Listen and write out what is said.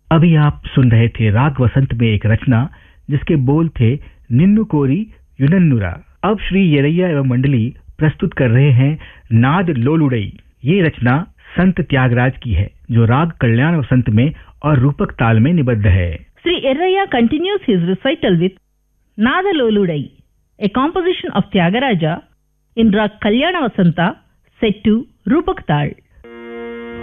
अभी आप सुन रहे थे राग वसंत में एक रचना जिसके बोल थे निन्नु कोरी युनन्नुरा। अब श्री येरैया एवं मंडली प्रस्तुत कर रहे हैं नाद लोलुड़ई। ये रचना संत त्यागराज की है जो राग कल्याण वसंत में और रूपक ताल में निबद्ध है। Sri Yerraya continues his recital with Nada Loludai, a composition of Tyagaraja in Rag Kalyana Vasanta set to Rupak Tal.